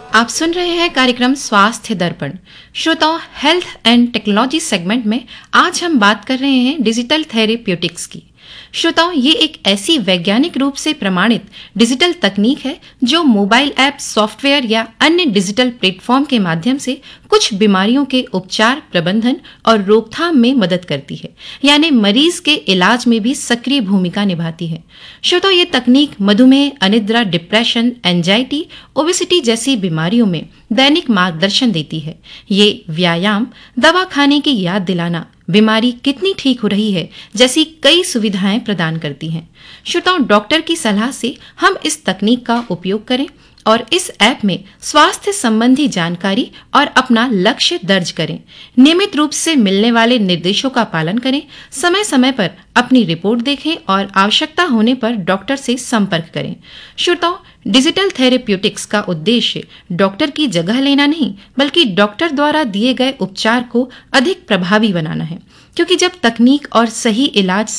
आप सुन रहे हैं कार्यक्रम स्वास्थ्य दर्पण। श्रोताओं, हेल्थ एंड टेक्नोलॉजी सेगमेंट में आज हम बात कर रहे हैं डिजिटल थेरेप्यूटिक्स की। श्रोताओं, ये एक ऐसी वैज्ञानिक रूप से प्रमाणित डिजिटल तकनीक है जो मोबाइल ऐप, सॉफ्टवेयर या अन्य डिजिटल प्लेटफॉर्म के माध्यम से कुछ बीमारियों के उपचार, प्रबंधन और रोकथाम में मदद करती है, यानी मरीज के इलाज में भी सक्रिय भूमिका निभाती है। श्रोताओं, ये तकनीक मधुमेह, अनिद्रा, डिप्रेशन, एंजाइटी, ओबेसिटी जैसी बीमारियों में दैनिक मार्गदर्शन देती है। ये व्यायाम, दवा खाने की याद दिलाना, बीमारी कितनी ठीक हो रही है जैसी कई सुविधाएं प्रदान करती हैं। श्रोताओं, डॉक्टर की सलाह से हम इस तकनीक का उपयोग करें और इस ऐप में स्वास्थ्य संबंधी जानकारी और अपना लक्ष्य दर्ज करें। नियमित रूप से मिलने वाले निर्देशों का पालन करें, समय समय पर अपनी रिपोर्ट देखें और आवश्यकता होने पर डॉक्टर से संपर्क करें। श्रोताओं, डिजिटल थेरेप्यूटिक्स का उद्देश्य डॉक्टर की जगह लेना नहीं, बल्कि डॉक्टर द्वारा दिए गए उपचार को अधिक प्रभावी बनाना है, क्योंकि जब तकनीक और सही इलाज